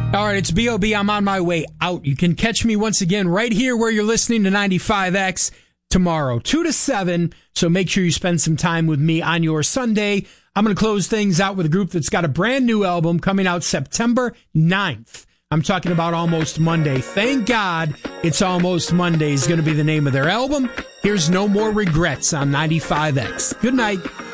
All right, it's B.O.B. I'm on my way out. You can catch me once again right here where you're listening to 95X tomorrow, 2 to 7. So make sure you spend some time with me on your Sunday. I'm going to close things out with a group that's got a brand new album coming out September 9th. I'm talking about Almost Monday. Thank God It's Almost Monday is going to be the name of their album. Here's No More Regrets on 95X. Good night.